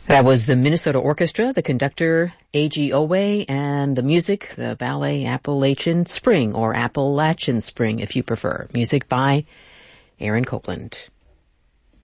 That was the Minnesota Orchestra, the conductor A.G. Owe, and the music, the ballet Appalachian Spring, or Appalachian Spring if you prefer. Music by Aaron Copland.